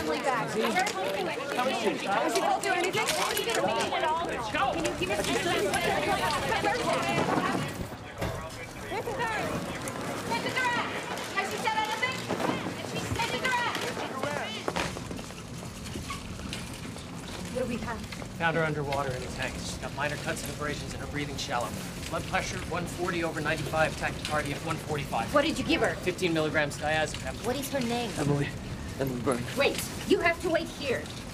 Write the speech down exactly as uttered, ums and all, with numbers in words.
family back. Has he told you anything? Let's go. Can you give us this? Message her out. Has she said anything? Message her out. What do we have? Found her underwater in a tank. She's got minor cuts and abrasions and her breathing shallow. Blood pressure one forty over ninety-five, tachycardia one forty-five. What did you give her? fifteen milligrams diazepam. What is her name? Emily. Emily Byrne. Wait, you have to wait here.